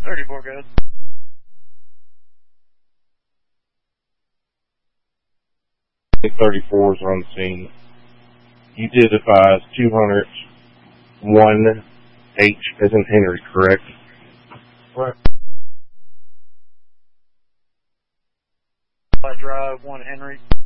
34 good. The 34s are on the scene. You did advise 201H as in Henry, correct? Correct. I drive 1 Henry.